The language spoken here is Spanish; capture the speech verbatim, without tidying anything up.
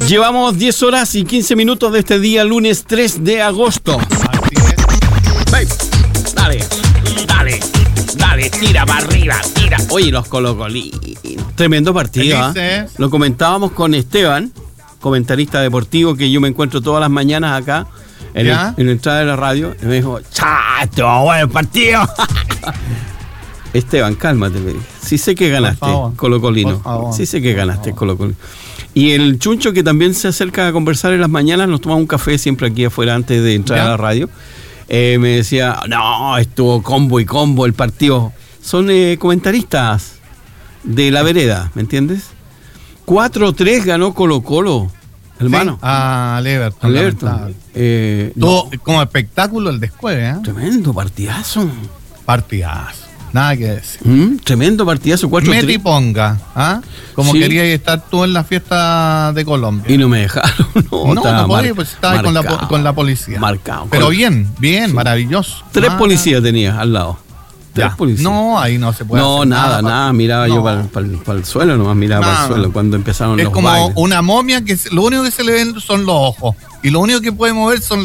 Llevamos diez horas y quince minutos de este día, lunes tres de agosto. Ven, dale, dale, dale, tira para arriba, tira. Oye, los colocolinos. Tremendo partido, ¿eh? Lo comentábamos con Esteban, comentarista deportivo, que yo me encuentro todas las mañanas acá en, el, en la entrada de la radio. Y me dijo, ¡chato, buen partido! Esteban, cálmate, me dijo. Sí sé que ganaste, colocolino. Sí sé que ganaste, colocolino. Y el Chuncho, que también se acerca a conversar en las mañanas, nos tomamos un café siempre aquí afuera antes de entrar ¿Ya? a la radio. Eh, me decía, no, estuvo combo y combo el partido. Son eh, comentaristas de la vereda, ¿me entiendes? cuatro tres ganó Colo-Colo, hermano. Sí, a Everton. Al Everton. Eh, Todo no. Como espectáculo el descueve, ¿eh? Tremendo partidazo. Partidazo. Nada que decir. Mm, tremendo partidazo, cuatro tres. Meti y ponga, ¿ah? Como sí. Querías estar tú en la fiesta de Colombia. Y no me dejaron. No, no, no podía, pues estaba con la, con la policía. Marcado. Pero bien, bien, sí. Maravilloso. Tres ah, policías tenía al lado. Tres policías. No, ahí no se puede No, hacer nada, nada. nada. Miraba no. yo para, para, para el suelo, nomás miraba nada. para el suelo cuando empezaron es los como bailes. Una momia que lo único que se le ven son los ojos. Y lo único que puede mover son